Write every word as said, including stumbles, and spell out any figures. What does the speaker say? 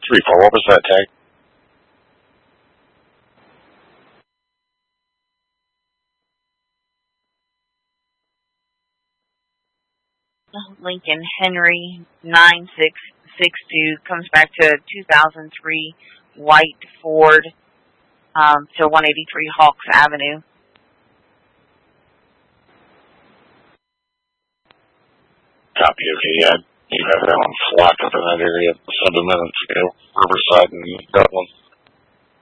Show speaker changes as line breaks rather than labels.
Three four. What was that tag?
Lincoln Henry nine six six two comes back to two thousand three white Ford um, to one eighty-three Hawks Avenue.
Copy. Okay, yeah. You have that one flat up in that area, seven minutes ago, Riverside and Dublin.